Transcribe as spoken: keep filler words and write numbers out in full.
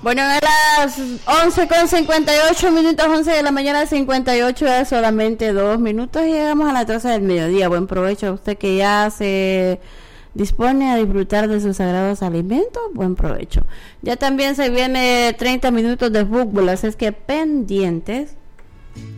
Bueno, a las once con cincuenta y ocho minutos, once de la mañana, cincuenta y ocho, es solamente dos minutos y llegamos a las doce del mediodía. Buen provecho a usted que ya se dispone a disfrutar de sus sagrados alimentos. Buen provecho. Ya también se viene treinta minutos de fútbol, así es que pendientes